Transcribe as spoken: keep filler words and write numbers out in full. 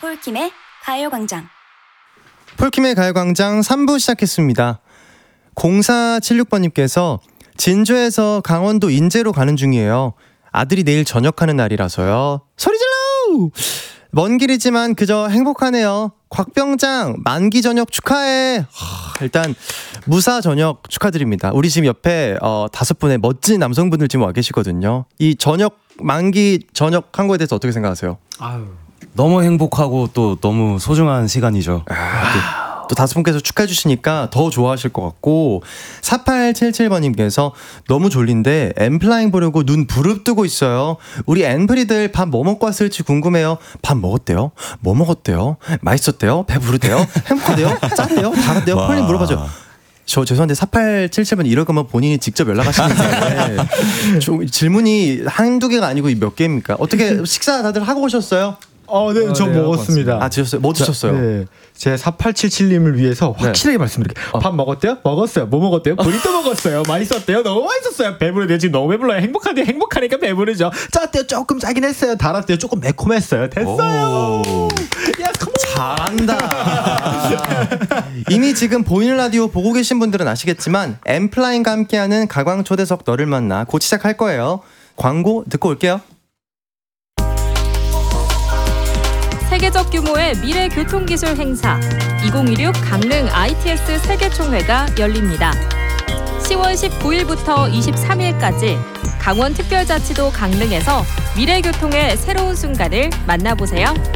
폴킴의 가요광장. 폴킴의 가요광장 삼 부 시작했습니다. 공사칠육 번님께서 진주에서 강원도 인제로 가는 중이에요. 아들이 내일 전역하는 날이라서요. 소리 질러! 먼 길이지만 그저 행복하네요. 곽병장 만기 전역 축하해. 하, 일단 무사 전역 축하드립니다. 우리 지금 옆에 어, 다섯 분의 멋진 남성분들 지금 와 계시거든요. 이 전역 만기 전역한 거에 대해서 어떻게 생각하세요? 아유, 너무 행복하고 또 너무 소중한 시간이죠. 아, 또, 또 다섯 분께서 축하해 주시니까 더 좋아하실 것 같고, 사팔칠칠 번님께서 너무 졸린데 엠플라잉 보려고 눈 부릅뜨고 있어요. 우리 엠프리들 밥 뭐 먹고 왔을지 궁금해요. 밥 먹었대요? 뭐 먹었대요? 맛있었대요? 배부르대요? 행복하대요? 짰대요? 달았대요? 폴님 물어봐줘요. 저 죄송한데 사팔칠칠 번 이럴 거면 본인이 직접 연락하시는데 좀 질문이 한두 개가 아니고 몇 개입니까? 어떻게 식사 다들 하고 오셨어요? 어, 네, 저 네, 먹었습니다. 아, 드셨어요? 뭐 드셨어요? 네, 제 사팔칠칠님을 위해서 확실하게 네. 말씀드릴게요. 어. 밥 먹었대요? 먹었어요. 뭐 먹었대요? 브리또 먹었어요. 맛있었대요? 너무 맛있었어요. 배부르대요. 지금 너무 배불러요. 행복한데 행복하니까 배부르죠. 짰대요? 조금 짜긴 했어요. 달았대요? 조금 매콤했어요. 됐어요. 야, 잘한다. 이미 지금 보이는 라디오 보고 계신 분들은 아시겠지만 엠플라잉과 함께하는 가광초대석 너를 만나 곧 시작할 거예요. 광고 듣고 올게요. 세계적 규모의 미래 교통기술 행사 이천십육 강릉 아이티엑스 세계총회가 열립니다. 시월 십구일부터 이십삼일까지 강원특별자치도 강릉에서 미래 교통의 새로운 순간을 만나보세요.